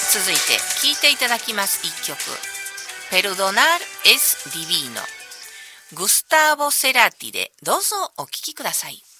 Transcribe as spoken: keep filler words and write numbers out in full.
続いて聴いていただきます一曲、Perdonar es divino、グスターボ・セラティでどうぞお聴きください。